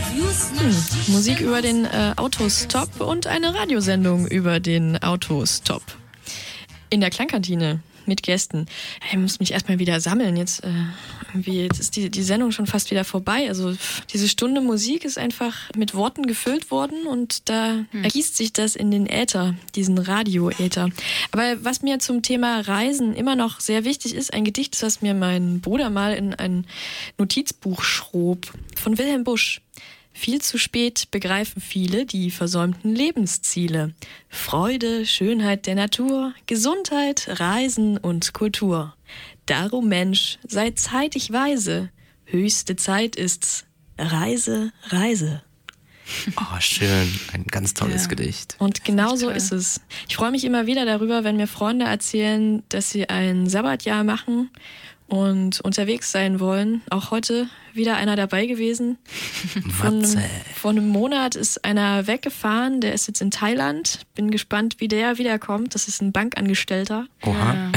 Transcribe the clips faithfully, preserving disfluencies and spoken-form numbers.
Hm, Musik über den äh, Autostop und eine Radiosendung über den Autostop. In der Klangkantine mit Gästen. Ich muss mich erstmal wieder sammeln. Jetzt, äh, irgendwie, jetzt ist die, die Sendung schon fast wieder vorbei. Also diese Stunde Musik ist einfach mit Worten gefüllt worden und da hm. ergießt sich das in den Äther, diesen Radio-Äther. Aber was mir zum Thema Reisen immer noch sehr wichtig ist, ein Gedicht, das mir mein Bruder mal in ein Notizbuch schrob, von Wilhelm Busch. Viel zu spät begreifen viele die versäumten Lebensziele. Freude, Schönheit der Natur, Gesundheit, Reisen und Kultur. Darum, Mensch, sei zeitig weise. Höchste Zeit ist's. Reise, Reise. Oh, schön. Ein ganz tolles ja. Gedicht. Und genau so ist es. Ich freue mich immer wieder darüber, wenn mir Freunde erzählen, dass sie ein Sabbatjahr machen und unterwegs sein wollen. Auch heute wieder einer dabei gewesen. Von, vor einem Monat ist einer weggefahren, der ist jetzt in Thailand. Bin gespannt, wie der wiederkommt. Das ist ein Bankangestellter. Oha. Ja.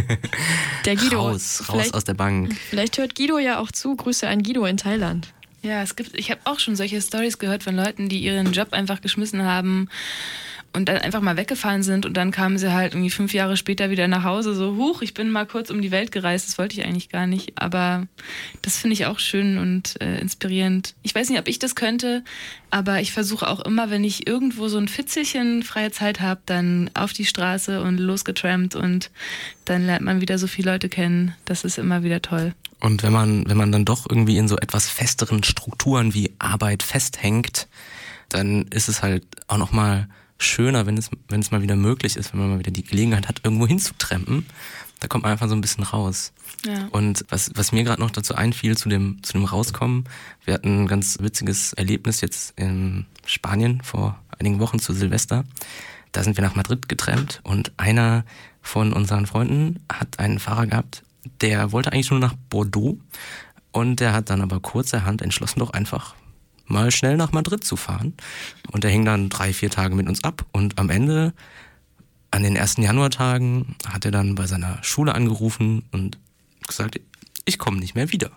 Der Guido. Raus, raus aus der Bank. Vielleicht hört Guido ja auch zu. Grüße an Guido in Thailand. Ja, es gibt, ich habe auch schon solche Storys gehört von Leuten, die ihren Job einfach geschmissen haben und dann einfach mal weggefahren sind und dann kamen sie halt irgendwie fünf Jahre später wieder nach Hause, so, huch, ich bin mal kurz um die Welt gereist, das wollte ich eigentlich gar nicht, aber das finde ich auch schön und äh, inspirierend. Ich weiß nicht, ob ich das könnte, aber ich versuche auch immer, wenn ich irgendwo so ein Fitzelchen freie Zeit habe, dann auf die Straße und losgetrampt und dann lernt man wieder so viele Leute kennen, das ist immer wieder toll. Und wenn man, wenn man dann doch irgendwie in so etwas festeren Strukturen wie Arbeit festhängt, dann ist es halt auch nochmal schöner, wenn es, wenn es mal wieder möglich ist, wenn man mal wieder die Gelegenheit hat, irgendwo hinzutrampen. Da kommt man einfach so ein bisschen raus. Ja. Und was, was mir gerade noch dazu einfiel, zu dem, zu dem Rauskommen, wir hatten ein ganz witziges Erlebnis jetzt in Spanien vor einigen Wochen zu Silvester. Da sind wir nach Madrid getrampt und einer von unseren Freunden hat einen Fahrer gehabt, der wollte eigentlich nur nach Bordeaux und der hat dann aber kurzerhand entschlossen, doch einfach mal schnell nach Madrid zu fahren. Und der hing dann drei, vier Tage mit uns ab und am Ende, an den ersten Januartagen, hat er dann bei seiner Schule angerufen und gesagt, ich komme nicht mehr wieder.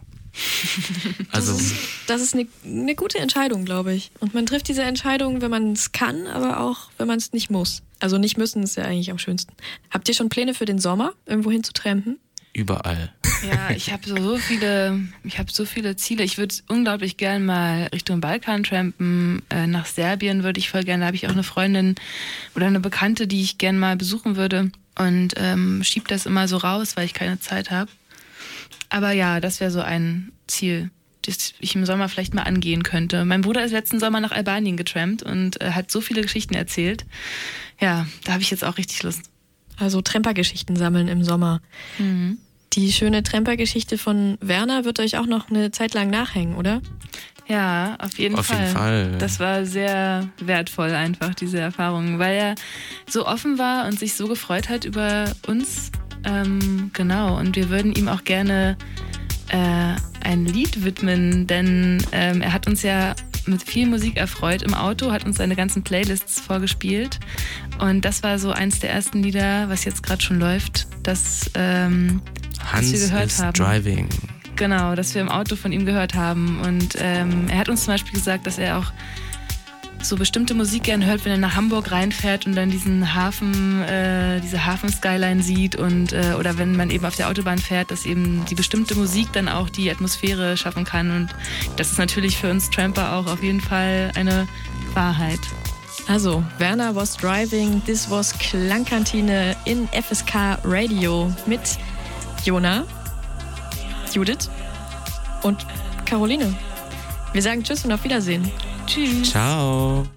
Also das ist, das ist eine, eine gute Entscheidung, glaube ich. Und man trifft diese Entscheidung, wenn man es kann, aber auch, wenn man es nicht muss. Also nicht müssen ist ja eigentlich am schönsten. Habt ihr schon Pläne für den Sommer, irgendwo hin zu trampen? Überall. Ja, ich habe so, so viele, ich habe so viele Ziele. Ich würde unglaublich gern mal Richtung Balkan trampen. Äh, nach Serbien würde ich voll gerne. Da habe ich auch eine Freundin oder eine Bekannte, die ich gern mal besuchen würde. Und ähm, schieb das immer so raus, weil ich keine Zeit habe. Aber ja, das wäre so ein Ziel, das ich im Sommer vielleicht mal angehen könnte. Mein Bruder ist letzten Sommer nach Albanien getrampt und äh, hat so viele Geschichten erzählt. Ja, da habe ich jetzt auch richtig Lust. Also Trampergeschichten sammeln im Sommer. Mhm. Die schöne Trampergeschichte von Werner wird euch auch noch eine Zeit lang nachhängen, oder? Ja, auf jeden auf Fall. Jeden Fall. Das war sehr wertvoll einfach, diese Erfahrung, weil er so offen war und sich so gefreut hat über uns. Ähm, genau, und wir würden ihm auch gerne äh, ein Lied widmen, denn ähm, er hat uns ja mit viel Musik erfreut im Auto, hat uns seine ganzen Playlists vorgespielt und das war so eins der ersten Lieder, was jetzt gerade schon läuft, das, ähm, Hans was wir gehört is haben. Driving. Genau, dass wir im Auto von ihm gehört haben und ähm, er hat uns zum Beispiel gesagt, dass er auch so bestimmte Musik gern hört, wenn er nach Hamburg reinfährt und dann diesen Hafen, äh, diese Hafen-Skyline sieht und äh, oder wenn man eben auf der Autobahn fährt, dass eben die bestimmte Musik dann auch die Atmosphäre schaffen kann und das ist natürlich für uns Tramper auch auf jeden Fall eine Wahrheit. Also, Werner was driving, this was Klangkantine in F S K Radio mit Jona, Judith und Caroline. Wir sagen Tschüss und auf Wiedersehen. Tschüss. Ciao.